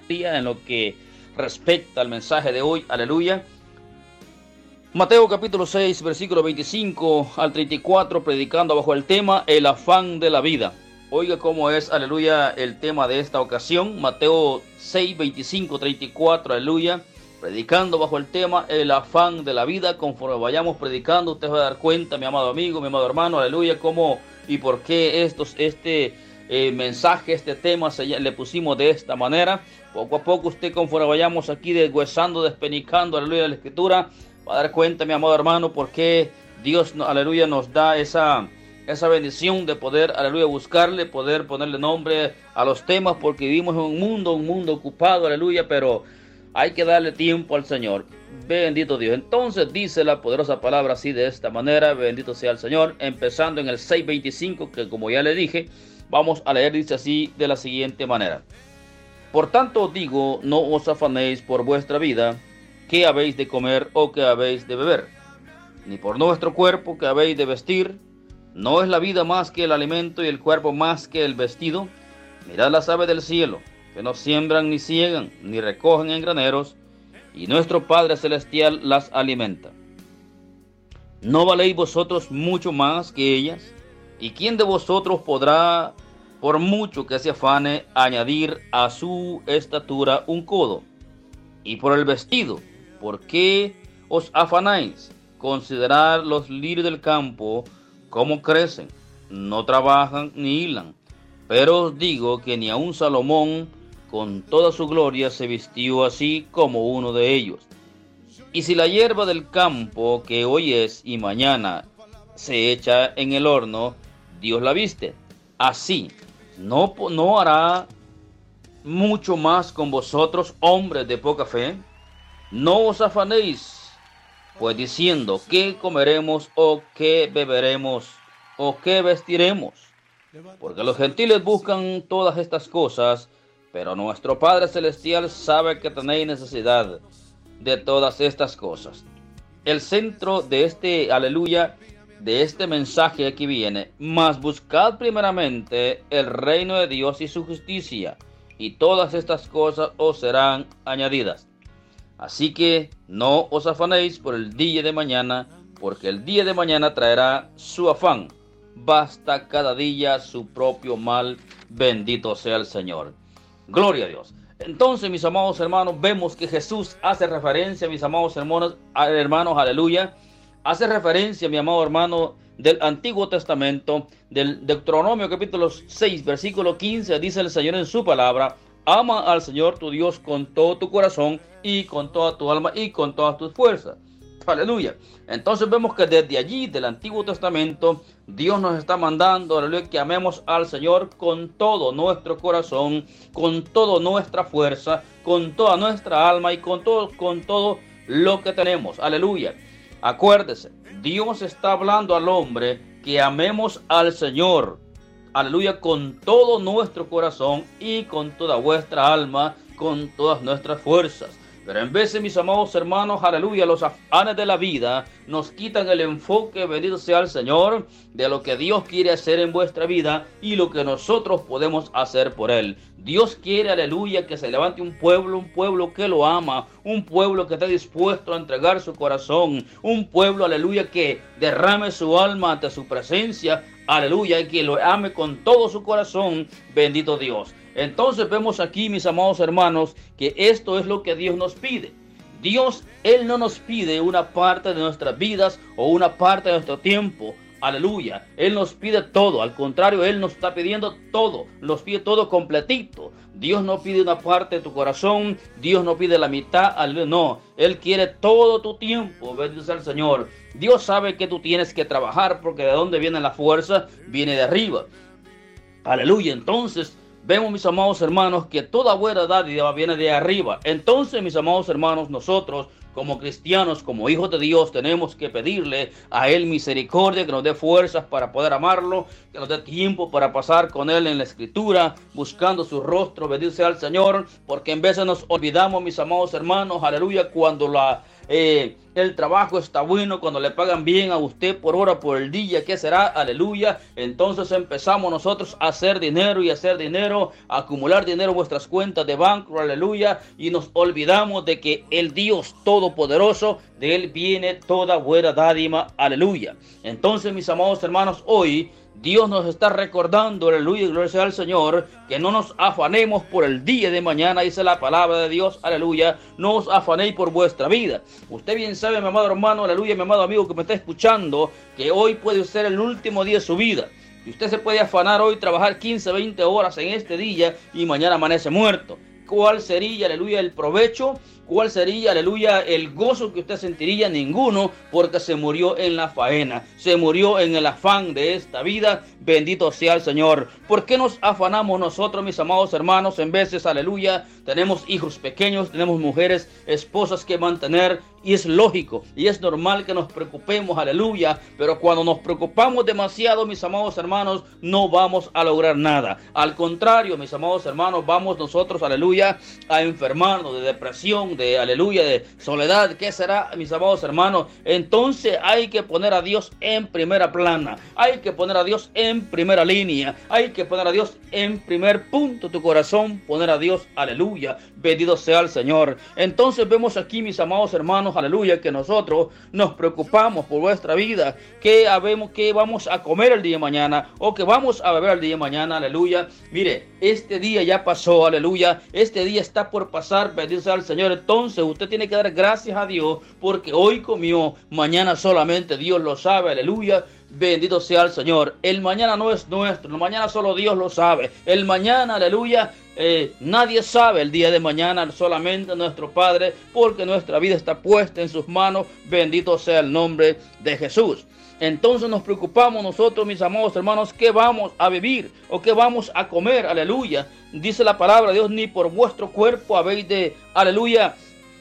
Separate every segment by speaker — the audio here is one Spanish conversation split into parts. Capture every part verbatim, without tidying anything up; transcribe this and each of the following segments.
Speaker 1: en lo que respecta al mensaje de hoy. Aleluya. Mateo capítulo seis, versículo veinticinco al treinta y cuatro, predicando bajo el tema el afán de la vida. Oiga cómo es, aleluya, el tema de esta ocasión. Mateo seis, veinticinco, treinta y cuatro, aleluya. Predicando bajo el tema el afán de la vida. Conforme vayamos predicando, usted va a dar cuenta, mi amado amigo, mi amado hermano, aleluya, cómo y por qué estos, este eh, mensaje, este tema se, le pusimos de esta manera. Poco a poco usted, conforme vayamos aquí deshuesando, despenicando, aleluya, la escritura, va a dar cuenta, mi amado hermano, por qué Dios, aleluya, nos da esa, esa bendición de poder, aleluya, buscarle, poder ponerle nombre a los temas, porque vivimos en un mundo, un mundo ocupado, aleluya, pero hay que darle tiempo al Señor. Bendito Dios. Entonces dice la poderosa palabra así de esta manera, bendito sea el Señor, empezando en el seis veinticinco, que como ya le dije, vamos a leer, dice así de la siguiente manera. Por tanto digo, no os afanéis por vuestra vida, qué habéis de comer o qué habéis de beber, ni por nuestro cuerpo que habéis de vestir. ¿No es la vida más que el alimento y el cuerpo más que el vestido? Mirad las aves del cielo, que no siembran ni ciegan, ni recogen en graneros, y nuestro Padre Celestial las alimenta. ¿No valéis vosotros mucho más que ellas? ¿Y quién de vosotros podrá, por mucho que se afane, añadir a su estatura un codo? Y por el vestido, ¿por qué os afanáis? Considerad los lirios del campo, cómo crecen, no trabajan ni hilan. Pero os digo que ni aun Salomón, con toda su gloria, se vistió así como uno de ellos. Y si la hierba del campo, que hoy es y mañana se echa en el horno, Dios la viste, así no, no hará mucho más con vosotros, hombres de poca fe. No os afanéis, pues diciendo, ¿qué comeremos o qué beberemos o qué vestiremos? Porque los gentiles buscan todas estas cosas, pero nuestro Padre Celestial sabe que tenéis necesidad de todas estas cosas. El centro de este, aleluya, de este mensaje aquí viene: mas buscad primeramente el reino de Dios y su justicia, y todas estas cosas os serán añadidas. Así que no os afanéis por el día de mañana, porque el día de mañana traerá su afán. Basta cada día su propio mal. Bendito sea el Señor. Gloria a Dios. Entonces, mis amados hermanos, vemos que Jesús hace referencia, mis amados hermanos, hermanos, aleluya, hace referencia, mi amado hermano, del Antiguo Testamento, del Deuteronomio capítulo seis, versículo quince, dice el Señor en su palabra: ama al Señor tu Dios con todo tu corazón y con toda tu alma y con todas tus fuerzas. Aleluya. Entonces vemos que desde allí, del Antiguo Testamento, Dios nos está mandando, aleluya, que amemos al Señor con todo nuestro corazón, con toda nuestra fuerza, con toda nuestra alma y con todo, con todo lo que tenemos. Aleluya. Acuérdese, Dios está hablando al hombre que amemos al Señor, aleluya, con todo nuestro corazón y con toda vuestra alma, con todas nuestras fuerzas. Pero en vez de, mis amados hermanos, aleluya, los afanes de la vida nos quitan el enfoque, bendito sea el Señor, de lo que Dios quiere hacer en vuestra vida y lo que nosotros podemos hacer por Él. Dios quiere, aleluya, que se levante un pueblo, un pueblo que lo ama, un pueblo que esté dispuesto a entregar su corazón, un pueblo, aleluya, que derrame su alma ante su presencia, aleluya, y que lo ame con todo su corazón, bendito Dios. Entonces vemos aquí, mis amados hermanos, que esto es lo que Dios nos pide. Dios, Él no nos pide una parte de nuestras vidas o una parte de nuestro tiempo. Aleluya. Él nos pide todo. Al contrario, Él nos está pidiendo todo. Nos pide todo completito. Dios no pide una parte de tu corazón. Dios no pide la mitad. Aleluya. No. Él quiere todo tu tiempo. Bendito sea el Señor. Dios sabe que tú tienes que trabajar, porque de dónde viene la fuerza, viene de arriba. Aleluya. Entonces vemos, mis amados hermanos, que toda buena dádiva viene de arriba. Entonces, mis amados hermanos, nosotros como cristianos, como hijos de Dios, tenemos que pedirle a Él misericordia, que nos dé fuerzas para poder amarlo, que nos dé tiempo para pasar con Él en la Escritura, buscando su rostro. Bendito sea el Señor, porque en veces nos olvidamos, mis amados hermanos, aleluya, cuando la, eh, el trabajo está bueno, cuando le pagan bien a usted por hora, por el día, ¿qué será? Aleluya. Entonces empezamos nosotros a hacer dinero y hacer dinero, a acumular dinero en vuestras cuentas de banco, aleluya, y nos olvidamos de que el Dios Todopoderoso, de Él viene toda buena dádiva, aleluya. Entonces, mis amados hermanos, hoy Dios nos está recordando, aleluya, gloria sea al Señor, que no nos afanemos por el día de mañana, dice la palabra de Dios, aleluya. No os afanéis por vuestra vida. Usted bien sabe, mi amado hermano, aleluya, mi amado amigo que me está escuchando, que hoy puede ser el último día de su vida. Y usted se puede afanar hoy, trabajar quince, veinte horas en este día y mañana amanece muerto. ¿Cuál sería, aleluya, el provecho? ¿Cuál sería, aleluya, el gozo que usted sentiría? Ninguno, porque se murió en la faena, se murió en el afán de esta vida. Bendito sea el Señor. ¿Por qué nos afanamos nosotros, mis amados hermanos? En veces, aleluya, tenemos hijos pequeños, tenemos mujeres, esposas que mantener, y es lógico y es normal que nos preocupemos, aleluya, pero cuando nos preocupamos demasiado, mis amados hermanos, no vamos a lograr nada. Al contrario, mis amados hermanos, vamos nosotros, aleluya, a enfermarnos de depresión, de aleluya, de soledad. ¿Qué será, mis amados hermanos? Entonces hay que poner a Dios en primera plana, hay que poner a Dios en primera línea, hay que poner a Dios en primer punto tu corazón, poner a Dios, aleluya, bendito sea el Señor. Entonces vemos aquí, mis amados hermanos, aleluya, que nosotros nos preocupamos por vuestra vida, que habemos que vamos a comer el día de mañana o que vamos a beber el día de mañana, aleluya. Mire, este día ya pasó, aleluya, este día está por pasar, bendito sea el Señor. Entonces usted tiene que dar gracias a Dios porque hoy comió, mañana solamente Dios lo sabe, aleluya. Bendito sea el Señor. El mañana no es nuestro, el mañana solo Dios lo sabe. El mañana, aleluya, eh, nadie sabe el día de mañana, solamente nuestro Padre, porque nuestra vida está puesta en sus manos. Bendito sea el nombre de Jesús. Entonces nos preocupamos nosotros, mis amados hermanos, ¿qué vamos a vivir o qué vamos a comer? Aleluya. Dice la palabra de Dios, ni por vuestro cuerpo habéis de, aleluya,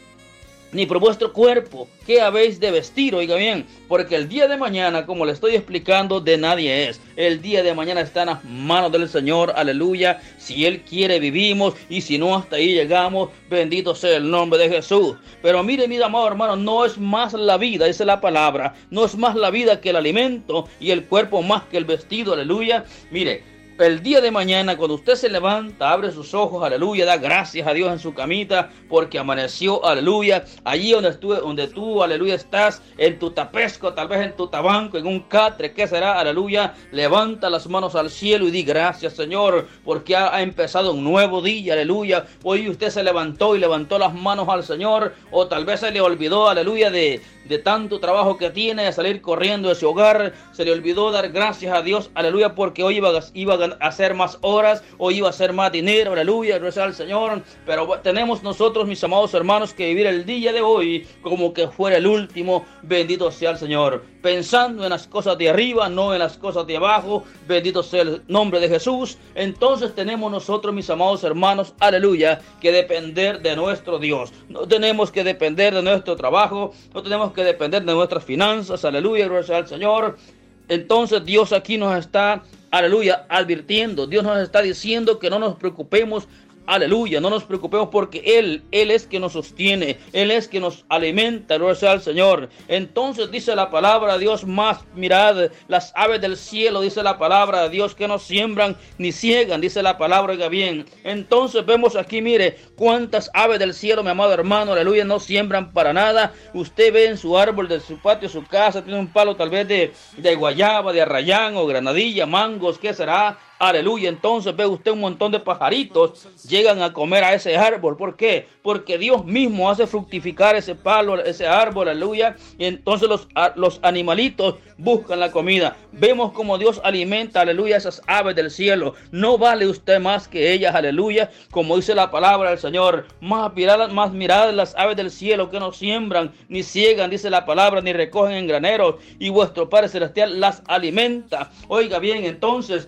Speaker 1: ni por vuestro cuerpo, ¿qué habéis de vestir? Oiga bien, porque el día de mañana, como le estoy explicando, de nadie es. El día de mañana está en las manos del Señor, aleluya. Si Él quiere, vivimos, y si no, hasta ahí llegamos. Bendito sea el nombre de Jesús. Pero mire, mi amado hermano, no es más la vida, dice la palabra, no es más la vida que el alimento, y el cuerpo más que el vestido, aleluya. Mire, el día de mañana, cuando usted se levanta, abre sus ojos, aleluya, da gracias a Dios en su camita, porque amaneció, aleluya, allí donde tú, donde tú, aleluya, estás, en tu tapesco, tal vez en tu tabanco, en un catre, ¿qué será? Aleluya, levanta las manos al cielo y di gracias, Señor, porque ha, ha empezado un nuevo día, aleluya. Hoy usted se levantó y levantó las manos al Señor, o tal vez se le olvidó, aleluya, de, de tanto trabajo que tiene, de salir corriendo de su hogar, se le olvidó dar gracias a Dios, aleluya, porque hoy iba, iba a hacer más horas, o iba a hacer más dinero, aleluya, gracias al Señor. Pero tenemos nosotros, mis amados hermanos, que vivir el día de hoy como que fuera el último. Bendito sea el Señor, pensando en las cosas de arriba, no en las cosas de abajo. Bendito sea el nombre de Jesús. Entonces tenemos nosotros, mis amados hermanos, aleluya, que depender de nuestro Dios. No tenemos que depender de nuestro trabajo, no tenemos que depender de nuestras finanzas, aleluya, gracias al Señor. Entonces Dios aquí nos está, aleluya, advirtiendo. Dios nos está diciendo que no nos preocupemos, aleluya, no nos preocupemos porque Él, Él es que nos sostiene, Él es que nos alimenta, gloria sea al Señor. Entonces dice la palabra de Dios, más mirad las aves del cielo, dice la palabra de Dios, que no siembran ni ciegan, dice la palabra, oiga bien. Entonces vemos aquí, mire, cuántas aves del cielo, mi amado hermano, aleluya, no siembran para nada. Usted ve en su árbol de su patio, su casa, tiene un palo tal vez de, de guayaba, de arrayán o granadilla, mangos, ¿qué será? Aleluya. Entonces ve usted un montón de pajaritos llegan a comer a ese árbol. ¿Por qué? Porque Dios mismo hace fructificar ese palo, ese árbol, aleluya. Y entonces los, los animalitos buscan la comida. Vemos como Dios alimenta, aleluya, esas aves del cielo. No vale usted más que ellas, aleluya. Como dice la palabra del Señor, más mirad, más mirad las aves del cielo, que no siembran ni ciegan, dice la palabra, ni recogen en graneros, y vuestro Padre Celestial las alimenta. Oiga bien, entonces,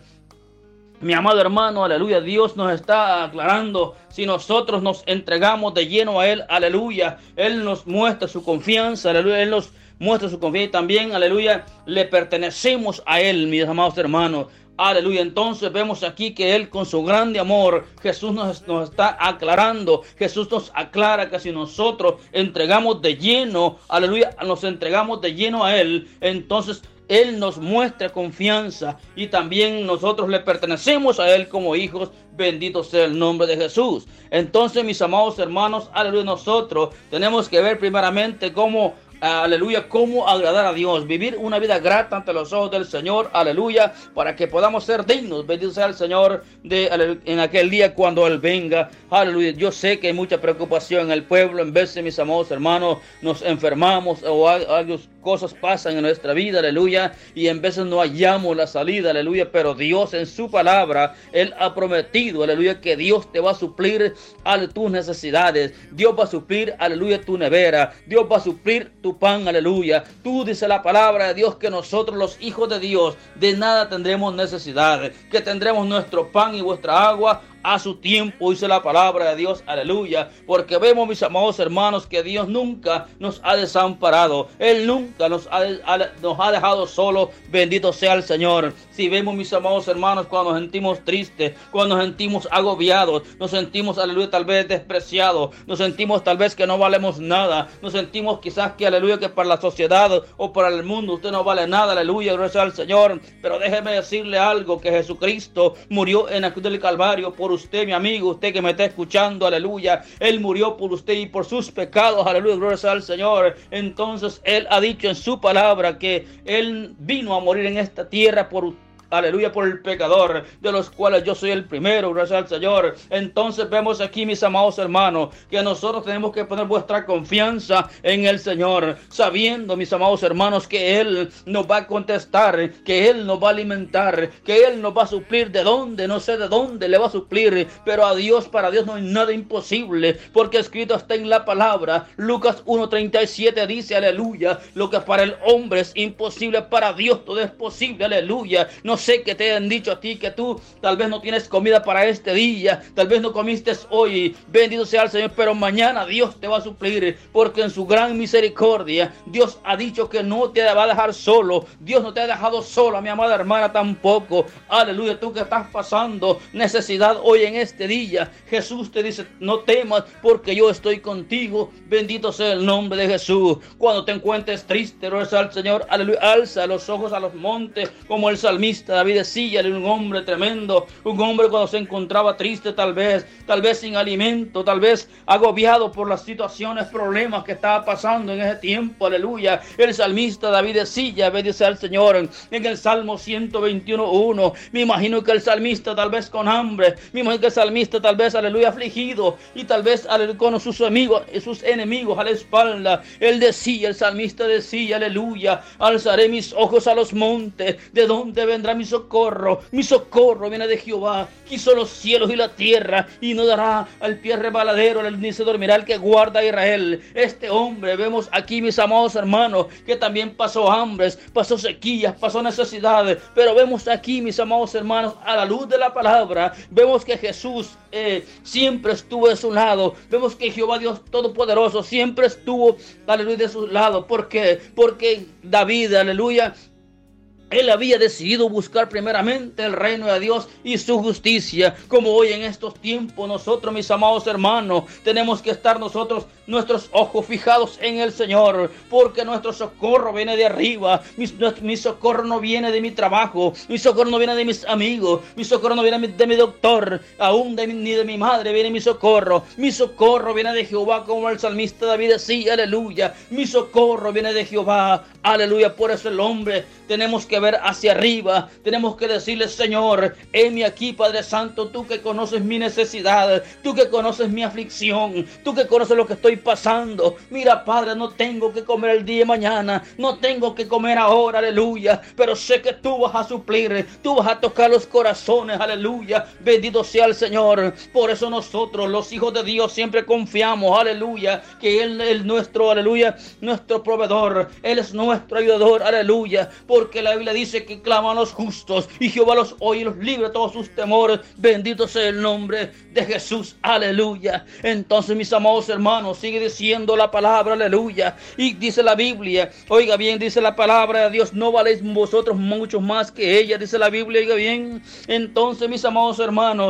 Speaker 1: mi amado hermano, aleluya, Dios nos está aclarando, si nosotros nos entregamos de lleno a Él, aleluya, Él nos muestra su confianza, aleluya, Él nos muestra su confianza y también, aleluya, le pertenecemos a Él, mis amados hermanos. Aleluya. Entonces vemos aquí que Él con su grande amor, Jesús nos, nos está aclarando. Jesús nos aclara que si nosotros entregamos de lleno, aleluya, nos entregamos de lleno a Él, entonces Él nos muestra confianza y también nosotros le pertenecemos a Él como hijos. Bendito sea el nombre de Jesús. Entonces, mis amados hermanos, aleluya, nosotros tenemos que ver primeramente cómo, aleluya, cómo agradar a Dios, vivir una vida grata ante los ojos del Señor, aleluya, para que podamos ser dignos, bendito sea el Señor, de, aleluya, en aquel día cuando Él venga, aleluya. Yo sé que hay mucha preocupación en el pueblo, en veces, mis amados hermanos, nos enfermamos o algo, cosas pasan en nuestra vida, aleluya, y en veces no hallamos la salida, aleluya, pero Dios en su palabra, Él ha prometido, aleluya, que Dios te va a suplir a tus necesidades, Dios va a suplir, aleluya, tu nevera, Dios va a suplir tu pan, aleluya. Tú, dice la palabra de Dios, que nosotros los hijos de Dios de nada tendremos necesidad, que tendremos nuestro pan y vuestra agua a su tiempo, dice la palabra de Dios, aleluya, porque vemos, mis amados hermanos, que Dios nunca nos ha desamparado, Él nunca nos ha, nos ha dejado solos, bendito sea el Señor. Si vemos, mis amados hermanos, cuando nos sentimos tristes, cuando nos sentimos agobiados, nos sentimos, aleluya, tal vez despreciados, nos sentimos tal vez que no valemos nada, nos sentimos quizás que, aleluya, que para la sociedad o para el mundo usted no vale nada, aleluya, gracias al Señor, pero déjeme decirle algo, que Jesucristo murió en la cruz del Calvario por usted, mi amigo, usted que me está escuchando, aleluya. Él murió por usted y por sus pecados, aleluya, gloria al Señor. Entonces Él ha dicho en su palabra que Él vino a morir en esta tierra por usted, aleluya, por el pecador, de los cuales yo soy el primero, gracias al Señor. Entonces vemos aquí, mis amados hermanos, que nosotros tenemos que poner vuestra confianza en el Señor, sabiendo, mis amados hermanos, que Él nos va a contestar, que Él nos va a alimentar, que Él nos va a suplir. ¿De dónde? No sé de dónde le va a suplir, pero a Dios, para Dios no hay nada imposible, porque escrito está en la palabra. Lucas uno treinta y siete dice, aleluya, lo que para el hombre es imposible, para Dios todo es posible, aleluya. No sé que te han dicho a ti que tú tal vez no tienes comida para este día, tal vez no comiste hoy, bendito sea el Señor, pero mañana Dios te va a suplir, porque en su gran misericordia Dios ha dicho que no te va a dejar solo. Dios no te ha dejado solo, mi amada hermana, tampoco, aleluya. Tú que estás pasando necesidad hoy en este día, Jesús te dice, no temas, porque yo estoy contigo, bendito sea el nombre de Jesús. Cuando te encuentres triste, reza al Señor, aleluya, alza los ojos a los montes, como el salmista David decía, un hombre tremendo, un hombre cuando se encontraba triste, tal vez, tal vez sin alimento, tal vez agobiado por las situaciones, problemas que estaba pasando en ese tiempo, aleluya. El salmista David decía, bendito sea el Señor, en el Salmo ciento veintiuno uno, me imagino que el salmista tal vez con hambre, me imagino que el salmista tal vez, aleluya, afligido, y tal vez aleluya, con sus amigos, sus enemigos a la espalda, él decía, el salmista decía, aleluya, alzaré mis ojos a los montes, ¿de dónde vendrá mi socorro? Mi socorro viene de Jehová, que hizo los cielos y la tierra, y no dará al pie resbaladero, ni se dormirá el que guarda a Israel. Este hombre, vemos aquí, mis amados hermanos, que también pasó hambres, pasó sequías, pasó necesidades, pero vemos aquí, mis amados hermanos, a la luz de la palabra, vemos que Jesús eh, siempre estuvo de su lado. Vemos que Jehová Dios Todopoderoso siempre estuvo, aleluya, de su lado. ¿Por qué? Porque David, aleluya, él había decidido buscar primeramente el reino de Dios y su justicia. Como hoy en estos tiempos nosotros, mis amados hermanos, tenemos que estar nosotros, nuestros ojos fijados en el Señor, porque nuestro socorro viene de arriba. Mi, mi socorro no viene de mi trabajo, mi socorro no viene de mis amigos, mi socorro no viene de mi doctor, aún de mi, ni de mi madre viene mi socorro. Mi socorro viene de Jehová, como el salmista David decía, aleluya. Mi socorro viene de Jehová, aleluya. Por eso el hombre tenemos que ver hacia arriba, tenemos que decirle, Señor, heme aquí, Padre Santo, tú que conoces mi necesidad, tú que conoces mi aflicción, tú que conoces lo que estoy pasando. Mira, Padre, no tengo que comer el día de mañana, no tengo que comer ahora, aleluya, pero sé que tú vas a suplir, tú vas a tocar los corazones, aleluya, bendito sea el Señor. Por eso nosotros, los hijos de Dios, siempre confiamos, aleluya, que Él es nuestro, aleluya, nuestro proveedor, Él es nuestro ayudador, aleluya, porque la Biblia dice que claman los justos y Jehová los oye y los libre de todos sus temores. Bendito sea el nombre de Jesús, aleluya. Entonces, mis amados hermanos, sigue diciendo la palabra, aleluya. Y dice la Biblia, oiga bien, dice la palabra de Dios, no valéis vosotros mucho más que ella, dice la Biblia, oiga bien. Entonces, mis amados hermanos,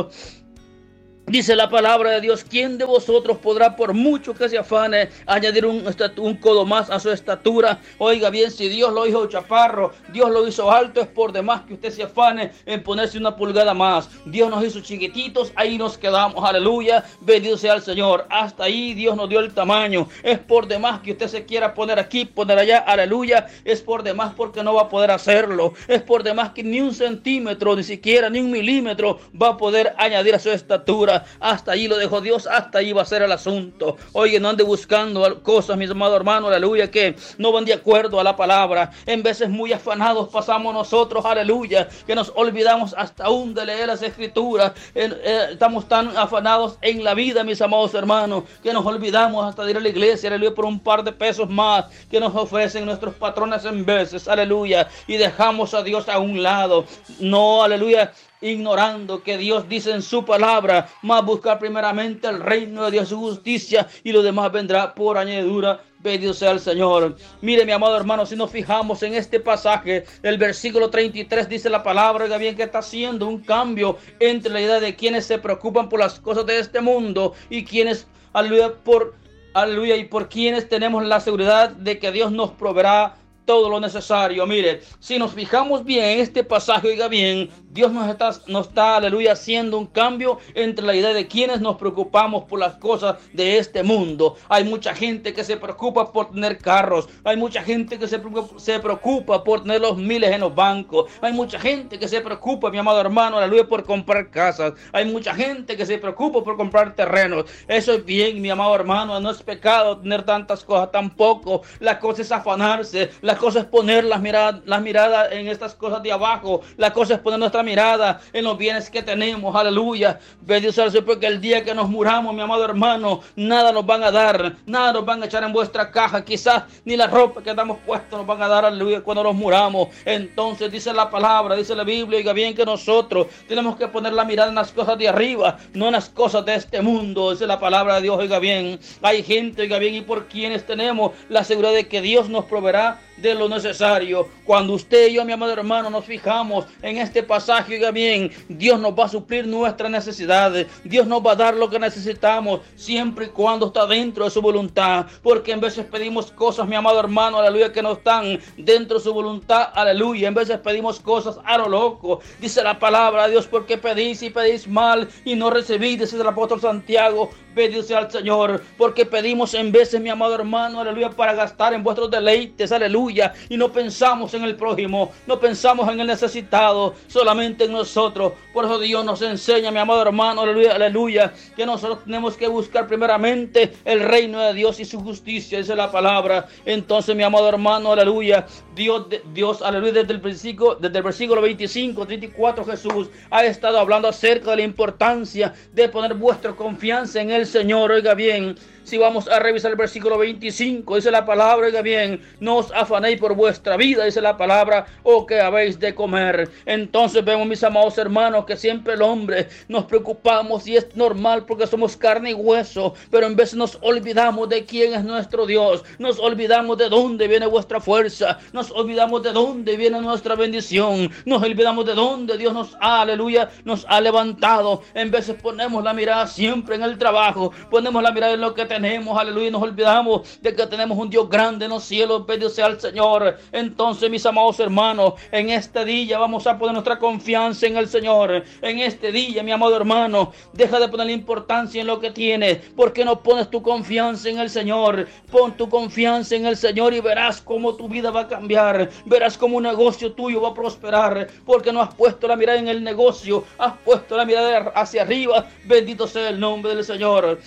Speaker 1: dice la palabra de Dios, ¿quién de vosotros podrá, por mucho que se afane, añadir un, un codo más a su estatura? Oiga bien, si Dios lo hizo chaparro, Dios lo hizo alto, es por demás que usted se afane en ponerse una pulgada más. Dios nos hizo chiquititos, ahí nos quedamos, aleluya, bendito sea el Señor. Hasta ahí Dios nos dio el tamaño. Es por demás que usted se quiera poner aquí, poner allá, aleluya. Es por demás porque no va a poder hacerlo. Es por demás que ni un centímetro, ni siquiera ni un milímetro va a poder añadir a su estatura. Hasta allí lo dejó Dios, hasta allí va a ser el asunto. Oye, no ande buscando cosas, mis amados hermanos, aleluya, que no van de acuerdo a la palabra. En veces muy afanados pasamos nosotros, aleluya, que nos olvidamos hasta aún de leer las escrituras. Eh, eh, estamos tan afanados en la vida, mis amados hermanos, que nos olvidamos hasta de ir a la iglesia, aleluya, por un par de pesos más que nos ofrecen nuestros patrones en veces, aleluya, y dejamos a Dios a un lado. No, aleluya, ignorando que Dios dice en su palabra, más buscar primeramente el reino de Dios, su justicia, y lo demás vendrá por añadidura. Bendito sea el Señor. Mire, mi amado hermano, si nos fijamos en este pasaje, el versículo treinta y tres dice la palabra, oiga bien, que está haciendo un cambio entre la idea de quienes se preocupan por las cosas de este mundo y quienes, aleluya, por, aleluya, y por quienes tenemos la seguridad de que Dios nos proveerá todo lo necesario. Mire, si nos fijamos bien en este pasaje, oiga bien, Dios nos está, nos está, aleluya, haciendo un cambio entre la idea de quienes nos preocupamos por las cosas de este mundo. Hay mucha gente que se preocupa por tener carros, hay mucha gente que se preocupa, se preocupa por tener los miles en los bancos, hay mucha gente que se preocupa, mi amado hermano, aleluya, por comprar casas, hay mucha gente que se preocupa por comprar terrenos. Eso es bien, mi amado hermano, no es pecado tener tantas cosas, tampoco. La cosa es afanarse, la cosa es poner las miradas, las miradas en estas cosas de abajo. La cosa es poner nuestra mirada en los bienes que tenemos, aleluya. Bendito sea el Señor, porque el día que nos muramos, mi amado hermano, nada nos van a dar, nada nos van a echar en vuestra caja, quizás ni la ropa que estamos puestos nos van a dar, aleluya, cuando nos muramos. Entonces dice la palabra, dice la Biblia, oiga bien, que nosotros tenemos que poner la mirada en las cosas de arriba, no en las cosas de este mundo. Dice la palabra de Dios, oiga bien, hay gente, oiga bien, y por quienes tenemos la seguridad de que Dios nos proveerá de lo necesario. Cuando usted y yo, mi amado hermano, nos fijamos en este pasaje, oiga bien, Dios nos va a suplir nuestras necesidades, Dios nos va a dar lo que necesitamos, siempre y cuando está dentro de su voluntad, porque en veces pedimos cosas, mi amado hermano, aleluya, que no están dentro de su voluntad, aleluya. En veces pedimos cosas a lo loco, dice la palabra de Dios, porque pedís y pedís mal y no recibís, dice el apóstol Santiago. Bendito sea el Señor, porque pedimos en veces, mi amado hermano, aleluya, para gastar en vuestros deleites, aleluya, y no pensamos en el prójimo, no pensamos en el necesitado, solamente en nosotros. Por eso Dios nos enseña, mi amado hermano, aleluya, aleluya, que nosotros tenemos que buscar primeramente el reino de Dios y su justicia, dice la palabra. Entonces, mi amado hermano, aleluya, Dios, Dios, aleluya, desde el versículo, desde el versículo veinticinco, treinta y cuatro, Jesús ha estado hablando acerca de la importancia de poner vuestra confianza en el Señor. Oiga bien, si vamos a revisar el versículo veinticinco, dice la palabra, oiga bien, no os afanéis por vuestra vida, dice la palabra, o que habéis de comer. Entonces vemos, mis amados hermanos, que siempre el hombre nos preocupamos, y es normal porque somos carne y hueso, pero en vez nos olvidamos de quién es nuestro Dios, nos olvidamos de dónde viene vuestra fuerza, nos olvidamos de dónde viene nuestra bendición, nos olvidamos de dónde Dios nos ha, aleluya, nos ha levantado. En veces ponemos la mirada siempre en el trabajo, ponemos la mirada en lo que tenemos, tenemos, aleluya, y nos olvidamos de que tenemos un Dios grande en los cielos. Bendito sea el Señor. Entonces, mis amados hermanos, en este día vamos a poner nuestra confianza en el Señor. En este día, mi amado hermano, deja de poner importancia en lo que tienes. ¿Por qué no pones tu confianza en el Señor? Pon tu confianza en el Señor y verás cómo tu vida va a cambiar, verás cómo un negocio tuyo va a prosperar, porque no has puesto la mirada en el negocio, has puesto la mirada hacia arriba. Bendito sea el nombre del Señor.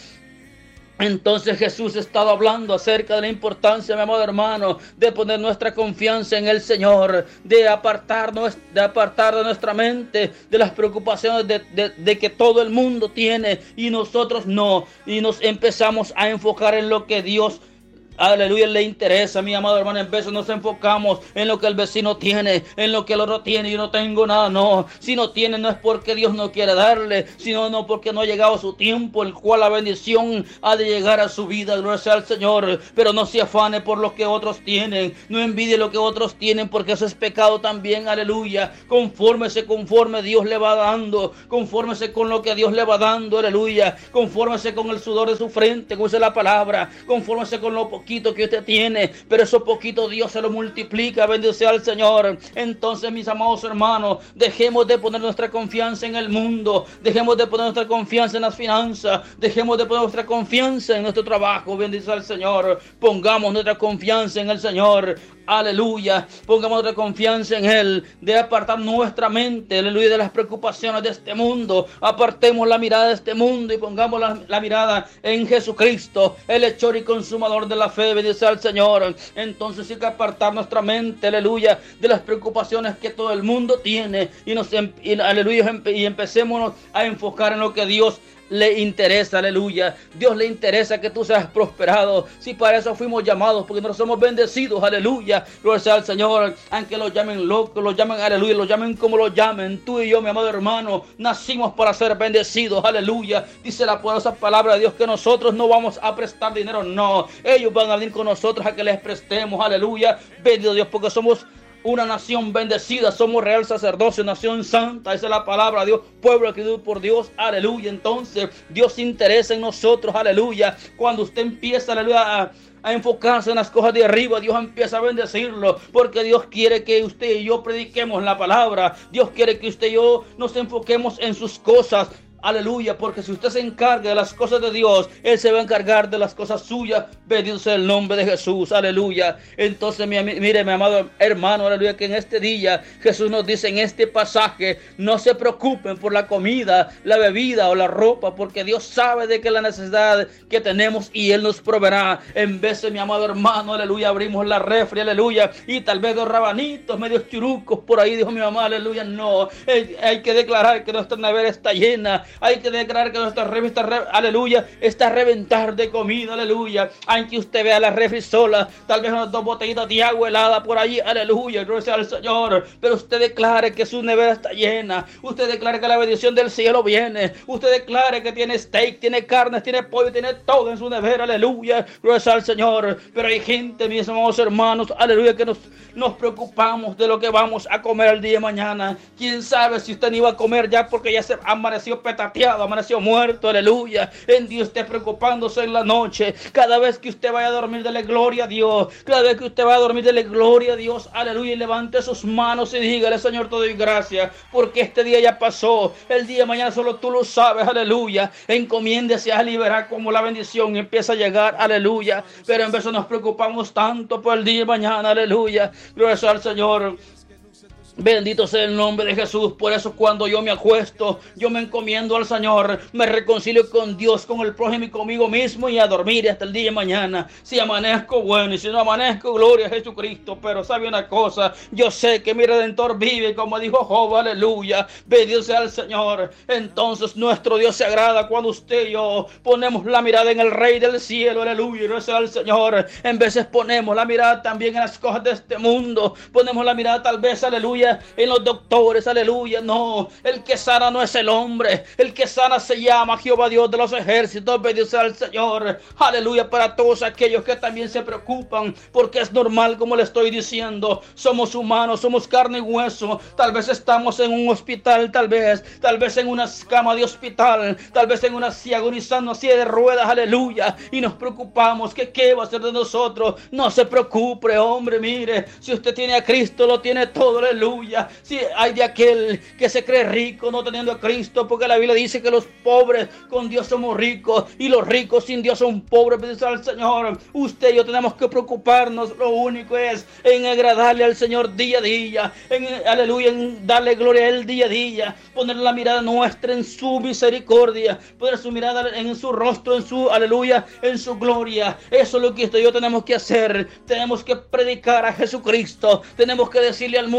Speaker 1: Entonces Jesús ha estado hablando acerca de la importancia, mi amado hermano, de poner nuestra confianza en el Señor, de apartarnos, de apartar de nuestra mente de las preocupaciones de, de, de que todo el mundo tiene y nosotros no, y nos empezamos a enfocar en lo que Dios aleluya, le interesa, mi amado hermano. En veces nos enfocamos en lo que el vecino tiene, en lo que el otro tiene. Yo no tengo nada, no. Si no tiene, no es porque Dios no quiere darle, sino no porque no ha llegado su tiempo, el cual la bendición ha de llegar a su vida. Gloria sea al Señor. Pero no se afane por lo que otros tienen, no envidie lo que otros tienen, porque eso es pecado también. Aleluya. Confórmese conforme Dios le va dando, confórmese con lo que Dios le va dando. Aleluya. Confórmese con el sudor de su frente, como dice la palabra. Confórmese con lo poquito que usted tiene, pero eso poquito Dios se lo multiplica. Bendito sea el Señor. Entonces, mis amados hermanos, dejemos de poner nuestra confianza en el mundo, dejemos de poner nuestra confianza en las finanzas, dejemos de poner nuestra confianza en nuestro trabajo. Bendito sea el Señor. Pongamos nuestra confianza en el Señor. Aleluya. Pongamos nuestra confianza en Él. De apartar nuestra mente, aleluya, de las preocupaciones de este mundo. Apartemos la mirada de este mundo y pongamos la, la mirada en Jesucristo, el hechor y consumador de la fe. Bendice al Señor. Entonces hay que apartar nuestra mente, aleluya, de las preocupaciones que todo el mundo tiene. Y nos, y, aleluya, y empecemos a enfocar en lo que Dios le interesa. Aleluya. Dios le interesa que tú seas prosperado. Si para eso fuimos llamados, porque nosotros somos bendecidos. Aleluya. Gloria sea al Señor. Aunque lo llamen loco, lo llamen, aleluya, lo llamen como lo llamen, tú y yo, mi amado hermano, nacimos para ser bendecidos. Aleluya. Dice la poderosa palabra de Dios que nosotros no vamos a prestar dinero. No, ellos van a venir con nosotros a que les prestemos. Aleluya. Bendito Dios, porque somos una nación bendecida, somos real sacerdocio, nación santa. Esa es la palabra de Dios, pueblo adquirido por Dios. Aleluya. Entonces Dios se interesa en nosotros. Aleluya. Cuando usted empieza, aleluya, a, a enfocarse en las cosas de arriba, Dios empieza a bendecirlo, porque Dios quiere que usted y yo prediquemos la palabra. Dios quiere que usted y yo nos enfoquemos en sus cosas. Aleluya, porque si usted se encarga de las cosas de Dios, Él se va a encargar de las cosas suyas. Bendito sea el nombre de Jesús. Aleluya. Entonces, mi, mire, mi amado hermano, aleluya, que en este día Jesús nos dice en este pasaje: no se preocupen por la comida, la bebida o la ropa, porque Dios sabe de que la necesidad que tenemos y Él nos proveerá. En vez de, mi amado hermano, aleluya, abrimos la refri, aleluya, y tal vez dos rabanitos, medios churucos por ahí, dijo mi mamá, aleluya. No, hay, hay que declarar que nuestra nevera está llena. Hay que declarar que nuestra refri está, re, aleluya, está a reventar de comida, aleluya. Aunque usted vea la refri sola, tal vez unas dos botellitas de agua helada por allí, aleluya, gloria sea al Señor. Pero usted declare que su nevera está llena. Usted declare que la bendición del cielo viene. Usted declare que tiene steak, tiene carnes, tiene pollo, tiene todo en su nevera, aleluya, gloria sea al Señor. Pero hay gente, mis amados hermanos, aleluya, que nos, nos preocupamos de lo que vamos a comer el día de mañana. Quién sabe si usted no iba a comer ya porque ya se amaneció petateado, amaneció muerto, aleluya. En Dios esté preocupándose en la noche. Cada vez que usted vaya a dormir, dele gloria a Dios. Cada vez que usted vaya a dormir, dele gloria a Dios, aleluya. Y levante sus manos y dígale: Señor, te doy gracias porque este día ya pasó. El día de mañana solo tú lo sabes, aleluya. Encomiéndese a liberar como la bendición empieza a llegar, aleluya. Pero en vez de nos preocupamos tanto por el día de mañana, aleluya. Gloria al Señor. Bendito sea el nombre de Jesús. Por eso cuando yo me acuesto, yo me encomiendo al Señor, me reconcilio con Dios, con el prójimo y conmigo mismo, y a dormir hasta el día de mañana. Si amanezco, bueno, y si no amanezco, gloria a Jesucristo. Pero sabe una cosa, yo sé que mi Redentor vive, como dijo Job, aleluya. Bendito sea el Señor. Entonces nuestro Dios se agrada cuando usted y yo ponemos la mirada en el Rey del cielo, aleluya. Bendito sea el Señor. En veces ponemos la mirada también en las cosas de este mundo. Ponemos la mirada tal vez, aleluya, en los doctores, aleluya. No, el que sana no es el hombre, el que sana se llama Jehová Dios de los ejércitos. Bendito sea el Señor, aleluya. Para todos aquellos que también se preocupan, porque es normal, como le estoy diciendo, somos humanos, somos carne y hueso. Tal vez estamos en un hospital, tal vez, tal vez en una cama de hospital, tal vez en una silla agonizando, silla de ruedas, aleluya, y nos preocupamos que qué va a ser de nosotros. No se preocupe, hombre, mire, si usted tiene a Cristo, lo tiene todo, aleluya. Si hay de aquel que se cree rico no teniendo a Cristo, porque la Biblia dice que los pobres con Dios somos ricos y los ricos sin Dios son pobres. Bendito al Señor. Usted y yo tenemos que preocuparnos. Lo único es en agradarle al Señor día a día, en, aleluya, en darle gloria a Él día a día, poner la mirada nuestra en su misericordia, poner su mirada en su rostro, en su, aleluya, en su gloria. Eso es lo que usted y yo tenemos que hacer. Tenemos que predicar a Jesucristo. Tenemos que decirle al mundo que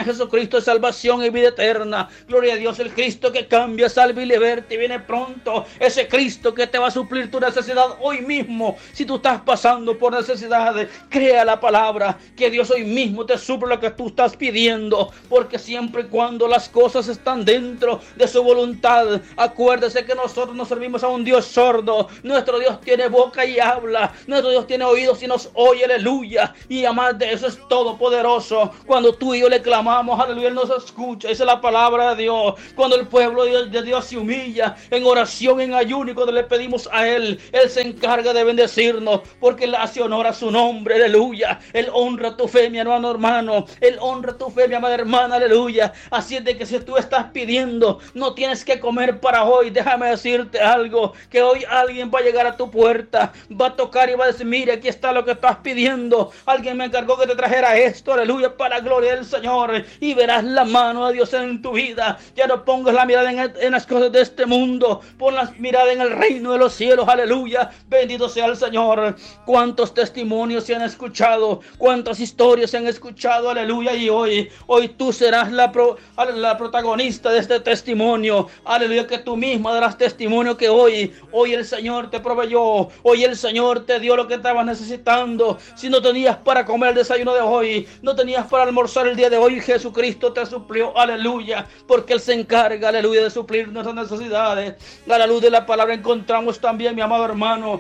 Speaker 1: en Jesucristo es salvación y vida eterna. Gloria a Dios, el Cristo que cambia, salva y liberta y viene pronto. Ese Cristo que te va a suplir tu necesidad hoy mismo. Si tú estás pasando por necesidades, crea la palabra, que Dios hoy mismo te suple lo que tú estás pidiendo, porque siempre y cuando las cosas están dentro de su voluntad, acuérdese que nosotros no servimos a un Dios sordo. Nuestro Dios tiene boca y habla, nuestro Dios tiene oídos y nos oye, aleluya, y además de eso es todopoderoso. Cuando tú y yo le clamamos, aleluya, Él nos escucha. Esa es la palabra de Dios. Cuando el pueblo de Dios se humilla en oración, en ayuno, y cuando le pedimos a Él, Él se encarga de bendecirnos, porque Él hace honor a su nombre, aleluya. Él honra tu fe, mi hermano, hermano. Él honra tu fe, mi amada hermana, aleluya. Así es de que si tú estás pidiendo, no tienes que comer para hoy. Déjame decirte algo, que hoy alguien va a llegar a tu puerta, va a tocar y va a decir: mire, aquí está lo que estás pidiendo. Alguien me encargó que te trajera esto, aleluya, para la gloria del Señor, y verás la mano de Dios en tu vida. Ya no pongas la mirada en, el, en las cosas de este mundo, pon la mirada en el reino de los cielos, aleluya. Bendito sea el Señor. Cuántos testimonios se han escuchado, cuántas historias se han escuchado, aleluya, y hoy, hoy tú serás la, pro, la protagonista de este testimonio, aleluya, que tú misma darás testimonio que hoy, hoy el Señor te proveyó, hoy el Señor te dio lo que estabas necesitando. Si no tenías para comer el desayuno de hoy, no tenías para almorzar el día de hoy, Jesucristo te suplió, aleluya, porque Él se encarga, aleluya, de suplir nuestras necesidades. A la luz de la palabra encontramos también, mi amado hermano,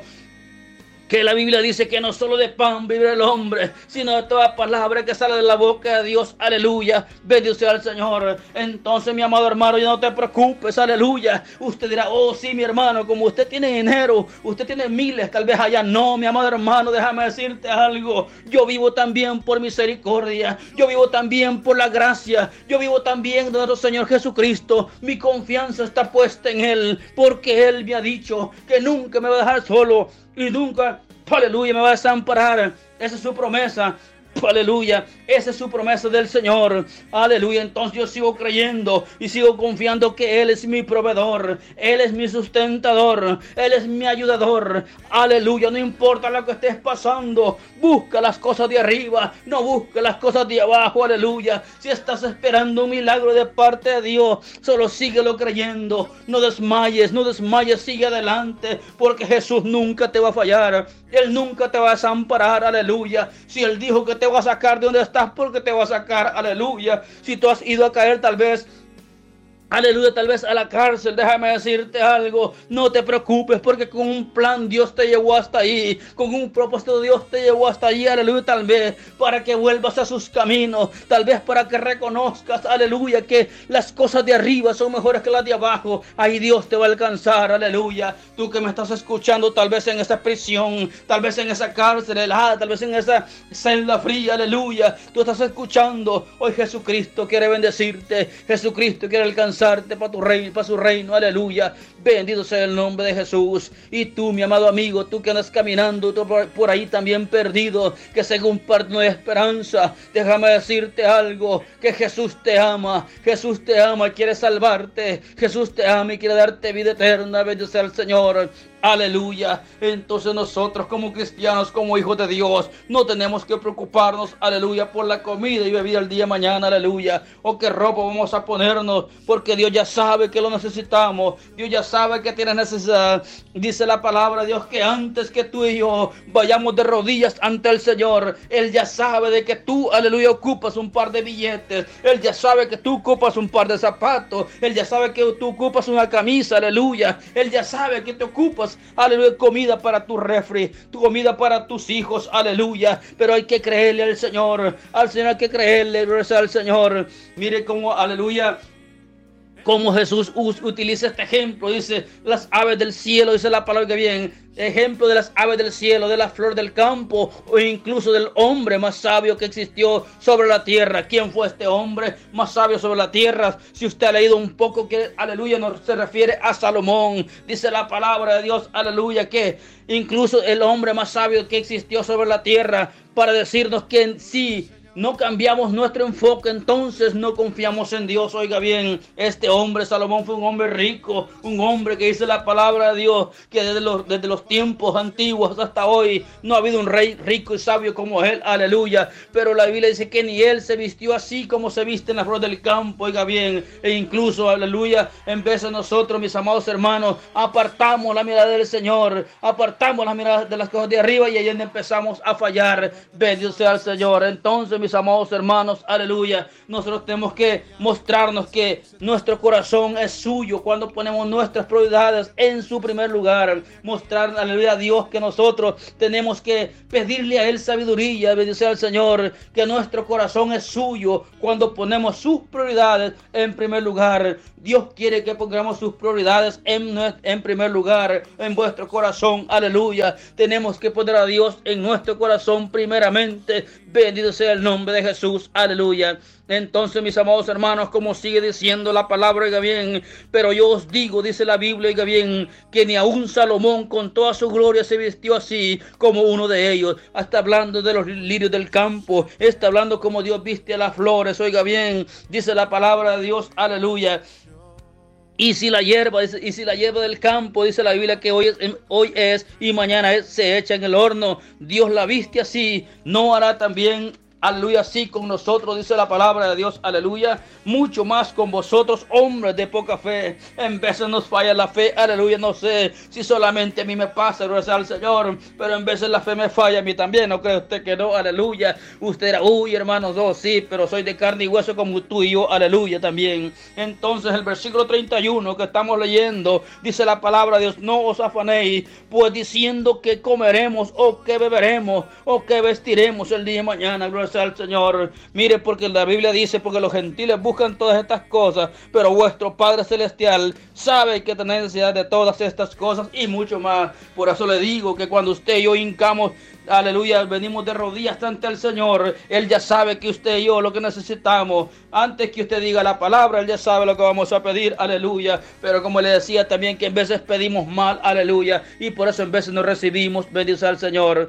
Speaker 1: que la Biblia dice que no solo de pan vive el hombre, sino de toda palabra que sale de la boca de Dios, aleluya. Bendito sea el Señor. Entonces, mi amado hermano, ya no te preocupes, aleluya. Usted dirá: oh sí, mi hermano, como usted tiene dinero, usted tiene miles, tal vez allá. No, mi amado hermano, déjame decirte algo. Yo vivo también por misericordia, yo vivo también por la gracia, yo vivo también de nuestro Señor Jesucristo. Mi confianza está puesta en Él, porque Él me ha dicho que nunca me va a dejar solo y nunca, aleluya, me va a desamparar. Esa es su promesa. Aleluya, esa es su promesa del Señor. Aleluya, entonces yo sigo creyendo y sigo confiando que Él es mi proveedor, Él es mi sustentador, Él es mi ayudador. Aleluya, no importa lo que estés pasando, busca las cosas de arriba, no busca las cosas de abajo. Aleluya, si estás esperando un milagro de parte de Dios, solo síguelo creyendo. No desmayes, no desmayes, sigue adelante, porque Jesús nunca te va a fallar, Él nunca te va a desamparar. Aleluya, si Él dijo que te va a sacar de donde estás, porque te va a sacar, aleluya. Si tú has ido a caer tal vez, aleluya, tal vez a la cárcel, déjame decirte algo, no te preocupes, porque con un plan Dios te llevó hasta ahí, con un propósito Dios te llevó hasta allí, aleluya, tal vez para que vuelvas a sus caminos, tal vez para que reconozcas, aleluya, que las cosas de arriba son mejores que las de abajo. Ahí Dios te va a alcanzar, aleluya. Tú que me estás escuchando, tal vez en esa prisión, tal vez en esa cárcel helada, tal vez en esa celda fría, aleluya, tú estás escuchando, hoy Jesucristo quiere bendecirte, Jesucristo quiere alcanzar para tu reino, para su reino, aleluya. Bendito sea el nombre de Jesús. Y tú, mi amado amigo, tú que andas caminando tú por, por ahí también perdido, que según parte no hay esperanza, déjame decirte algo, que Jesús te ama, Jesús te ama y quiere salvarte, Jesús te ama y quiere darte vida eterna. Bendito sea el Señor. Aleluya. Entonces nosotros como cristianos, como hijos de Dios, no tenemos que preocuparnos, aleluya, por la comida y bebida el día de mañana, aleluya, o qué ropa vamos a ponernos, porque Dios ya sabe que lo necesitamos, Dios ya sabe que tienes necesidad. Dice la palabra de Dios que antes que tú y yo vayamos de rodillas ante el Señor, Él ya sabe de que tú, aleluya, ocupas un par de billetes, Él ya sabe que tú ocupas un par de zapatos, Él ya sabe que tú ocupas una camisa, aleluya, Él ya sabe que te ocupas, aleluya, comida para tu refri, tu comida para tus hijos, aleluya. Pero hay que creerle al Señor, al Señor hay que creerle, gracias al Señor. Mire cómo, aleluya, cómo Jesús utiliza este ejemplo. Dice: las aves del cielo, dice la palabra que bien, ejemplo de las aves del cielo, de la flor del campo, o incluso del hombre más sabio que existió sobre la tierra. ¿Quién fue este hombre más sabio sobre la tierra? Si usted ha leído un poco, que aleluya, no se refiere a Salomón. Dice la palabra de Dios, aleluya, que incluso el hombre más sabio que existió sobre la tierra, para decirnos que sí, no cambiamos nuestro enfoque, entonces no confiamos en Dios. Oiga bien, este hombre Salomón fue un hombre rico, un hombre que dice la palabra de Dios, que desde los, desde los tiempos antiguos hasta hoy no ha habido un rey rico y sabio como él, aleluya. Pero la Biblia dice que ni él se vistió así como se viste en la flor del campo, oiga bien, e incluso, aleluya, en vez de nosotros, mis amados hermanos, apartamos la mirada del Señor, apartamos la mirada de las cosas de arriba y ahí empezamos a fallar. Bendito sea el Señor. Entonces, mis amados hermanos, aleluya, nosotros tenemos que mostrarnos que nuestro corazón es suyo cuando ponemos nuestras prioridades en su primer lugar. Mostrar, aleluya, a Dios que nosotros tenemos que pedirle a Él sabiduría. Bendito sea el Señor, que nuestro corazón es suyo cuando ponemos sus prioridades en primer lugar. Dios quiere que pongamos sus prioridades en, en primer lugar en vuestro corazón, aleluya. Tenemos que poner a Dios en nuestro corazón primeramente. Bendito sea el nombre de Jesús, aleluya. Entonces, mis amados hermanos, como sigue diciendo la palabra, oiga bien, pero yo os digo, dice la Biblia, oiga bien, que ni aun Salomón con toda su gloria se vistió así como uno de ellos. Está hablando de los lirios del campo, está hablando como Dios viste a las flores, oiga bien, dice la palabra de Dios, aleluya. Y si la hierba, y si la hierba del campo, dice la Biblia, que hoy es, hoy es y mañana es, se echa en el horno, Dios la viste así, no hará también, aleluya, así con nosotros, dice la palabra de Dios, aleluya, mucho más con vosotros, hombres de poca fe. En veces nos falla la fe, aleluya, no sé si solamente a mí me pasa, gracias al Señor, pero en veces la fe me falla a mí también, ¿no cree usted que no? Aleluya. Usted era, uy, hermanos, oh, sí, pero soy de carne y hueso como tú y yo, aleluya, también. Entonces el versículo treinta y uno que estamos leyendo, dice la palabra de Dios, no os afanéis, pues diciendo que comeremos, o que beberemos, o que vestiremos el día de mañana, gracias al Señor. Mire, porque la Biblia dice, porque los gentiles buscan todas estas cosas, pero vuestro Padre Celestial sabe que tenéis necesidad de todas estas cosas y mucho más. Por eso le digo que cuando usted y yo hincamos, aleluya, venimos de rodillas ante el Señor, Él ya sabe que usted y yo lo que necesitamos. Antes que usted diga la palabra, Él ya sabe lo que vamos a pedir, aleluya. Pero como le decía también, que en veces pedimos mal, aleluya, y por eso en veces no recibimos. Bendice al Señor.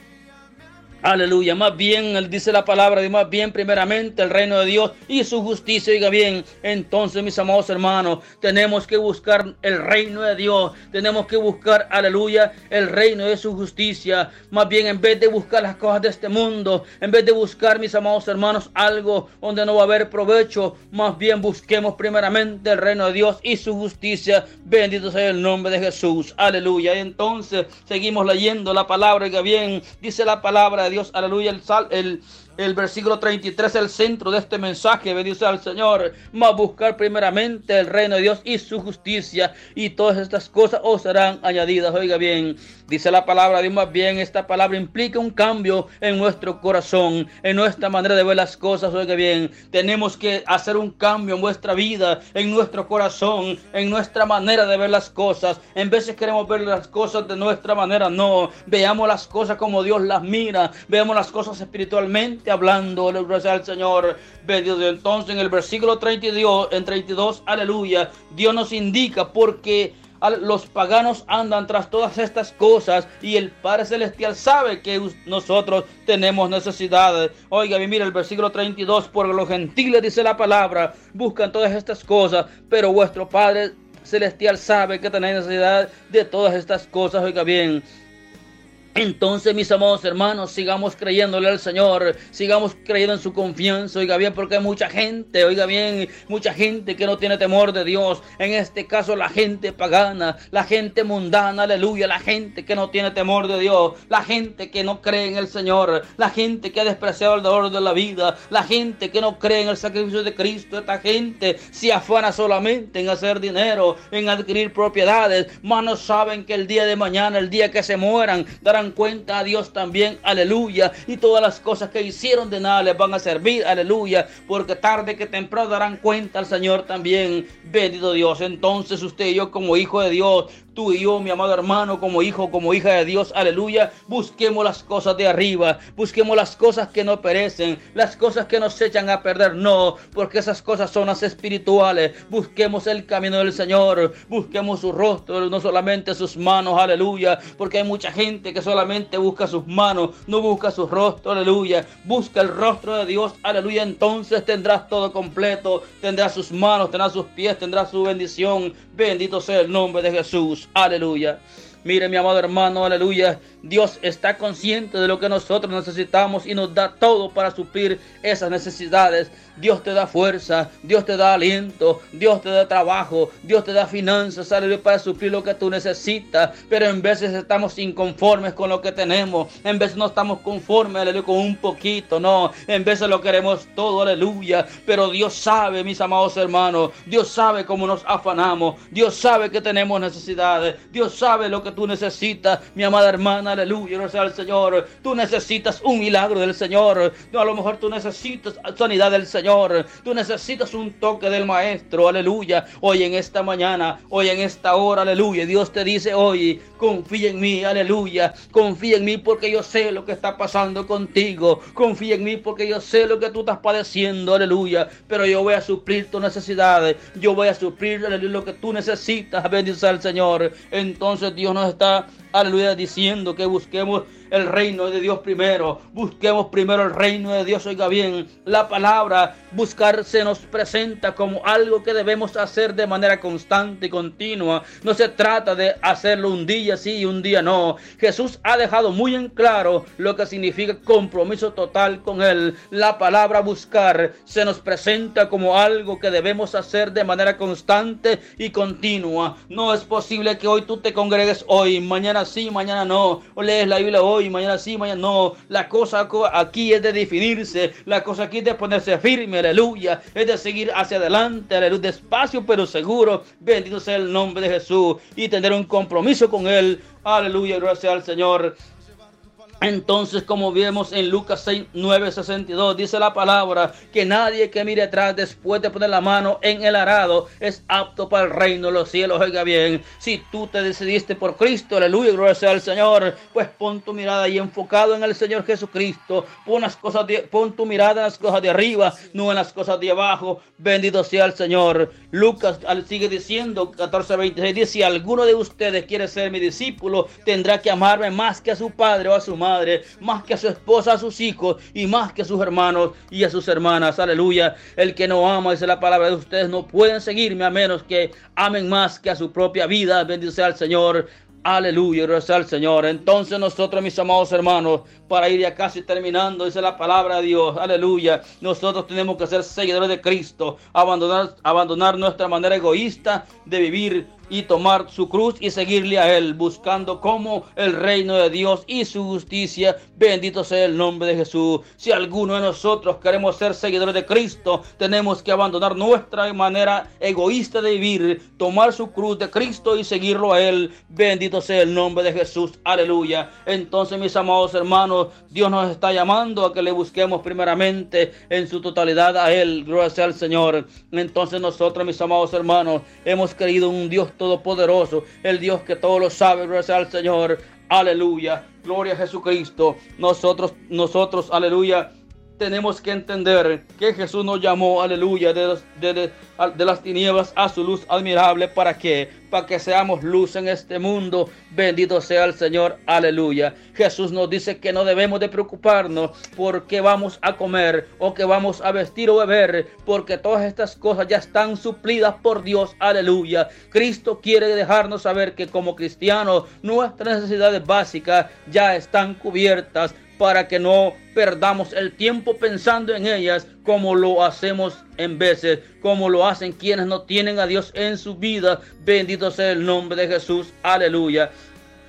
Speaker 1: Aleluya, más bien, él dice la palabra, de más bien primeramente el reino de Dios y su justicia, oiga bien. Entonces, mis amados hermanos, tenemos que buscar el reino de Dios, tenemos que buscar, aleluya, el reino de su justicia. Más bien, en vez de buscar las cosas de este mundo, en vez de buscar, mis amados hermanos, algo donde no va a haber provecho, más bien busquemos primeramente el reino de Dios y su justicia. Bendito sea el nombre de Jesús, aleluya. Entonces, seguimos leyendo la palabra, oiga bien, dice la palabra de Dios, aleluya, el, sal, el, el versículo treinta y tres, el centro de este mensaje, bendice al Señor, más buscar primeramente el reino de Dios y su justicia, y todas estas cosas os serán añadidas. Oiga bien, dice la palabra de Dios, más bien esta palabra implica un cambio en nuestro corazón, en nuestra manera de ver las cosas. Oiga bien, tenemos que hacer un cambio en nuestra vida, en nuestro corazón, en nuestra manera de ver las cosas. En veces queremos ver las cosas de nuestra manera, no, veamos las cosas como Dios las mira, veamos las cosas espiritualmente hablando, gracias al Señor. Entonces en el versículo treinta y dos, en treinta y dos, aleluya, Dios nos indica porque los paganos andan tras todas estas cosas y el Padre Celestial sabe que nosotros tenemos necesidades. Oiga, mira el versículo treinta y dos, porque los gentiles, dice la palabra, buscan todas estas cosas, pero vuestro Padre Celestial sabe que tenéis necesidad de todas estas cosas. Oiga bien. Entonces, mis amados hermanos, sigamos creyéndole al Señor, sigamos creyendo en su confianza, oiga bien, porque hay mucha gente, oiga bien, mucha gente que no tiene temor de Dios. En este caso, la gente pagana, la gente mundana, aleluya, la gente que no tiene temor de Dios, la gente que no cree en el Señor, la gente que ha despreciado el dolor de la vida, la gente que no cree en el sacrificio de Cristo. Esta gente se afana solamente en hacer dinero, en adquirir propiedades, mas no saben que el día de mañana, el día que se mueran, darán cuenta a Dios también, aleluya, y todas las cosas que hicieron de nada les van a servir, aleluya, porque tarde que temprano darán cuenta al Señor también. Bendito Dios. Entonces usted y yo, como hijo de Dios, Tú y yo, mi amado hermano, como hijo, como hija de Dios, aleluya, busquemos las cosas de arriba, busquemos las cosas que no perecen, las cosas que nos echan a perder, no, porque esas cosas son las espirituales. Busquemos el camino del Señor, busquemos su rostro, no solamente sus manos, aleluya, porque hay mucha gente que solamente busca sus manos, no busca su rostro, aleluya. Busca el rostro de Dios, aleluya, entonces tendrás todo completo, tendrás sus manos, tendrás sus pies, tendrás su bendición. Bendito sea el nombre de Jesús, aleluya. Mire, mi amado hermano, aleluya, Dios está consciente de lo que nosotros necesitamos y nos da todo para suplir esas necesidades. Dios te da fuerza, Dios te da aliento, Dios te da trabajo, Dios te da finanzas, aleluya, para suplir lo que tú necesitas. Pero en veces estamos inconformes con lo que tenemos, en veces no estamos conformes, aleluya, con un poquito, no, en veces lo queremos todo, aleluya. Pero Dios sabe, mis amados hermanos, Dios sabe cómo nos afanamos, Dios sabe que tenemos necesidades, Dios sabe lo que tú necesitas, mi amada hermana, aleluya, gracias al Señor. Tú necesitas un milagro del Señor, no, a lo mejor tú necesitas sanidad del Señor, tú necesitas un toque del Maestro, aleluya. Hoy en esta mañana, hoy en esta hora, aleluya, Dios te dice hoy, confía en mí, aleluya, confía en mí porque yo sé lo que está pasando contigo, confía en mí porque yo sé lo que tú estás padeciendo, aleluya, pero yo voy a suplir tus necesidades, yo voy a suplir, aleluya, lo que tú necesitas, bendice al Señor. Entonces Dios nos está, aleluya, diciendo que busquemos el reino de Dios primero, busquemos primero el reino de Dios. Oiga bien, la palabra buscar se nos presenta como algo que debemos hacer de manera constante y continua. No se trata de hacerlo un día sí y un día no. Jesús ha dejado muy en claro lo que significa compromiso total con Él. La palabra buscar se nos presenta como algo que debemos hacer de manera constante y continua. No es posible que hoy tú te congregues hoy, mañana sí, mañana no, o lees la Biblia hoy, mañana sí, mañana no. La cosa aquí es de definirse, la cosa aquí es de ponerse firme, aleluya, es de seguir hacia adelante, aleluya, despacio pero seguro, bendito sea el nombre de Jesús, y tener un compromiso con Él, aleluya, gracias al Señor. Entonces, como vemos en Lucas seis, nueve, sesenta y dos, dice la palabra que nadie que mire atrás después de poner la mano en el arado es apto para el reino de los cielos. Oiga bien, si tú te decidiste por Cristo, aleluya, gloria sea al Señor, pues pon tu mirada ahí enfocado en el Señor Jesucristo. Pon, las cosas de, pon tu mirada en las cosas de arriba, no en las cosas de abajo. Bendito sea el Señor. Lucas sigue diciendo, catorce, veintiséis, dice: si alguno de ustedes quiere ser mi discípulo, tendrá que amarme más que a su padre o a su madre, más que a su esposa, a sus hijos y más que a sus hermanos y a sus hermanas. Aleluya. El que no ama, dice la palabra de ustedes, no pueden seguirme a menos que amen más que a su propia vida. Bendito sea el Señor. Aleluya, gracias al Señor. Entonces nosotros, mis amados hermanos, para ir ya casi terminando, dice la palabra de Dios, aleluya, nosotros tenemos que ser seguidores de Cristo, abandonar, abandonar nuestra manera egoísta de vivir y tomar su cruz y seguirle a Él, buscando como el reino de Dios y su justicia. Bendito sea el nombre de Jesús. Si alguno de nosotros queremos ser seguidores de Cristo, tenemos que abandonar nuestra manera egoísta de vivir, tomar su cruz de Cristo y seguirlo a Él. Bendito sea el nombre de Jesús. Aleluya. Entonces, mis amados hermanos, Dios nos está llamando a que le busquemos primeramente en su totalidad a Él. Gloria sea al Señor. Entonces nosotros, mis amados hermanos, hemos creído en un Dios todopoderoso, el Dios que todo lo sabe. Gloria sea al Señor. Aleluya. Gloria a Jesucristo. Nosotros, nosotros, aleluya, tenemos que entender que Jesús nos llamó, aleluya, de, de, de, de las tinieblas a su luz admirable. ¿Para qué? Para que seamos luz en este mundo. Bendito sea el Señor, aleluya. Jesús nos dice que no debemos de preocuparnos por qué vamos a comer o qué vamos a vestir o beber, porque todas estas cosas ya están suplidas por Dios, aleluya. Cristo quiere dejarnos saber que como cristianos nuestras necesidades básicas ya están cubiertas, para que no perdamos el tiempo pensando en ellas como lo hacemos en veces, como lo hacen quienes no tienen a Dios en su vida. Bendito sea el nombre de Jesús, aleluya.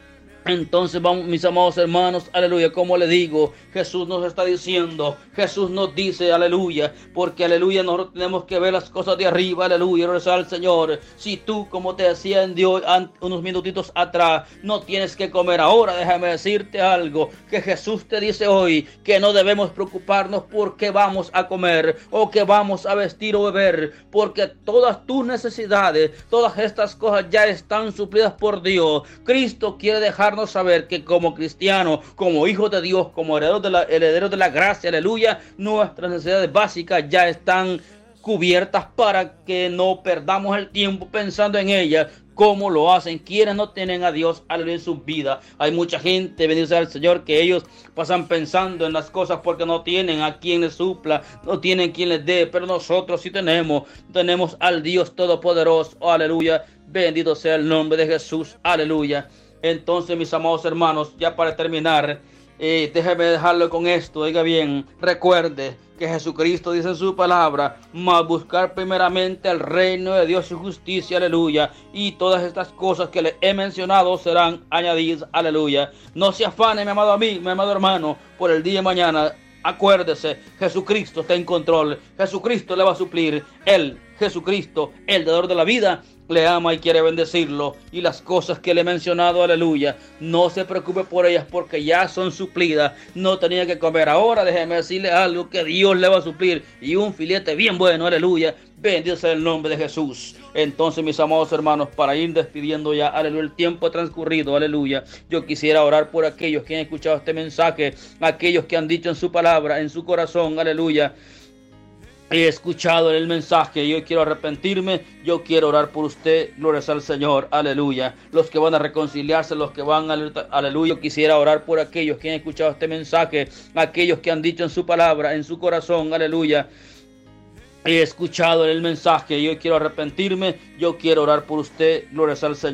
Speaker 1: Entonces vamos, mis amados hermanos, aleluya, como le digo, Jesús nos está diciendo, Jesús nos dice, aleluya, porque aleluya, nosotros tenemos que ver las cosas de arriba, aleluya, rezar al Señor. Si tú, como te decía en Dios unos minutitos atrás, no tienes que comer ahora, déjame decirte algo, que Jesús te dice hoy, que no debemos preocuparnos por qué vamos a comer, o qué vamos a vestir o beber, porque todas tus necesidades, todas estas cosas ya están suplidas por Dios. Cristo quiere dejar saber que como cristianos, como hijos de Dios, como herederos de la, herederos de la gracia, aleluya, nuestras necesidades básicas ya están cubiertas para que no perdamos el tiempo pensando en ellas, como lo hacen quienes no tienen a Dios, aleluya, en sus vidas. Hay mucha gente, bendito sea el Señor, que ellos pasan pensando en las cosas porque no tienen a quien les supla, no tienen quien les dé, pero nosotros sí tenemos, tenemos al Dios Todopoderoso, aleluya, bendito sea el nombre de Jesús, aleluya. Entonces, mis amados hermanos, ya para terminar, eh, déjeme dejarlo con esto, oiga bien, recuerde que Jesucristo dice en su palabra, mas buscar primeramente el reino de Dios y justicia, aleluya, y todas estas cosas que le he mencionado serán añadidas, aleluya. No se afane, mi amado amigo, mi amado hermano, por el día de mañana. Acuérdese, Jesucristo está en control, Jesucristo le va a suplir, Él, Jesucristo, el dador de la vida, le ama y quiere bendecirlo, y las cosas que le he mencionado, aleluya, no se preocupe por ellas porque ya son suplidas. No tenía que comer ahora, déjeme decirle algo, que Dios le va a suplir, y un filete bien bueno, aleluya, bendito sea el nombre de Jesús. Entonces, mis amados hermanos, para ir despidiendo ya, aleluya, el tiempo transcurrido, aleluya, yo quisiera orar por aquellos que han escuchado este mensaje, aquellos que han dicho en su palabra, en su corazón, aleluya, he escuchado el mensaje, yo quiero arrepentirme, yo quiero orar por usted, gloria al Señor, aleluya. Los que van a reconciliarse, los que van, aleluya, yo quisiera orar por aquellos que han escuchado este mensaje, aquellos que han dicho en su palabra, en su corazón, aleluya, he escuchado el mensaje, yo quiero arrepentirme, yo quiero orar por usted, gloria al Señor.